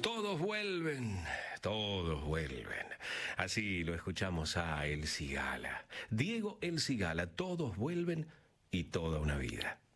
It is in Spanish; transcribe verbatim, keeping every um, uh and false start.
Todos vuelven, todos vuelven. Así lo escuchamos a El Cigala. Diego El Cigala, todos vuelven y toda una vida.